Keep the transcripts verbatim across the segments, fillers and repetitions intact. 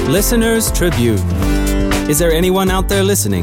Listener's Tribune. Is there anyone out there listening?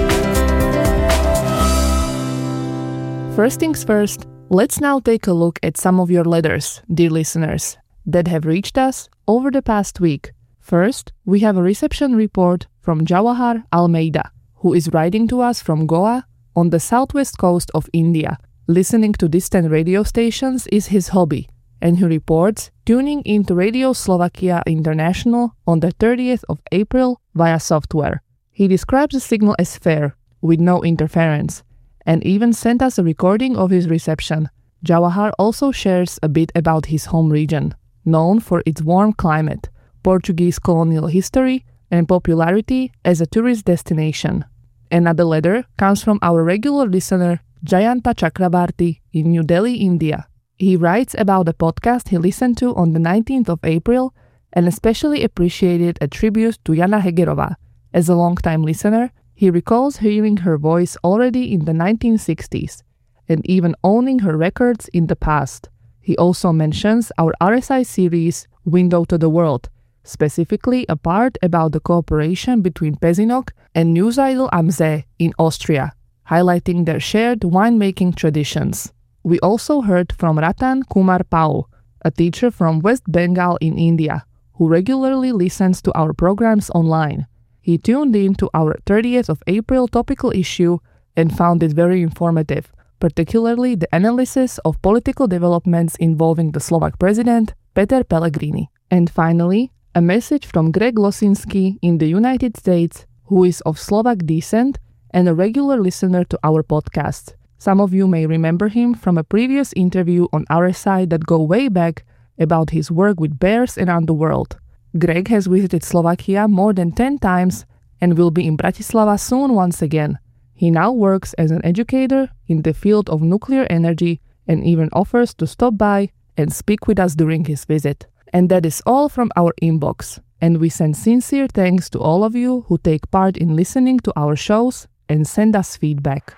First things first, let's now take a look at some of your letters, dear listeners, that have reached us over the past week. First, we have a reception report from Jawahar Almeida, who is writing to us from Goa on the southwest coast of India. Listening to distant radio stations is his hobby, and he reports tuning into Radio Slovakia International on the thirtieth of April via software. He describes the signal as fair, with no interference, and even sent us a recording of his reception. Jawahar also shares a bit about his home region, known for its warm climate, Portuguese colonial history, and popularity as a tourist destination. Another letter comes from our regular listener, Jayanta Chakrabarti in New Delhi, India. He writes about the podcast he listened to on the nineteenth of April and especially appreciated a tribute to Jana Hegerova. As a long-time listener, he recalls hearing her voice already in the nineteen sixties and even owning her records in the past. He also mentions our R S I series Window to the World, specifically a part about the cooperation between Pezinok and Neusiedl am See in Austria, highlighting their shared winemaking traditions. We also heard from Ratan Kumar Pau, a teacher from West Bengal in India, who regularly listens to our programs online. He tuned in to our thirtieth of April topical issue and found it very informative, particularly the analysis of political developments involving the Slovak president, Peter Pellegrini. And finally, a message from Greg Losinski in the United States, who is of Slovak descent and a regular listener to our podcast. Some of you may remember him from a previous interview on R S I that go way back about his work with bears around the world. Greg has visited Slovakia more than ten times and will be in Bratislava soon once again. He now works as an educator in the field of nuclear energy and even offers to stop by and speak with us during his visit. And that is all from our inbox. And we send sincere thanks to all of you who take part in listening to our shows and send us feedback.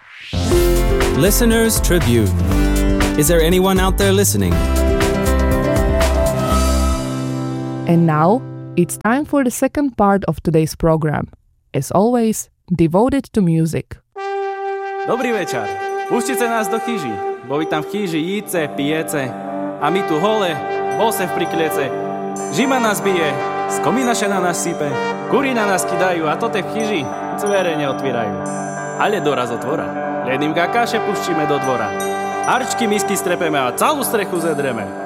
Listener's Tribune. Is there anyone out there listening? And now, it's time for the second part of today's program. As always, devoted to music. Dobrý večer. Pustite nás do chyží. Boli tam v chyži jíce, pijece. A my tu hole, bose v prikliece. Žima nás bije, z komínaše na nás sype. Kuri na nás kidajú a tote v chyži dvere neotvírajú. Ale doraz otvora. Len im kakáše puštíme do dvora. Harčky misky strepeme a celú strechu zedreme.